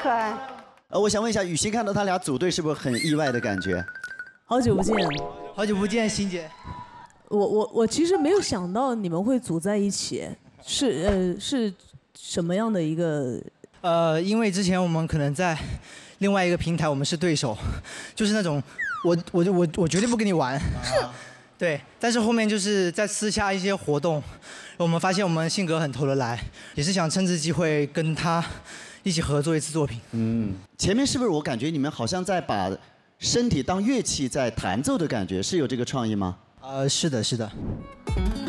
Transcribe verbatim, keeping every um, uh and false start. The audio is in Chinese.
可爱。 呃，我想问一下，雨欣看到他俩组队是不是很意外的感觉？ 好久不见， 好久不见，欣姐。 我我我其实没有想到你们会组在一起，是呃是什么样的一个？ 呃，因为之前我们可能在另外一个平台，我们是对手，就是那种我我我我绝对不跟你玩，啊、对。但是后面就是在私下一些活动，我们发现我们性格很投得来，也是想趁这机会跟他一起合作一次作品。 嗯，前面是不是我感觉你们好像在把身体当乐器在弹奏的感觉，是有这个创意吗？ 呃，是的，是的。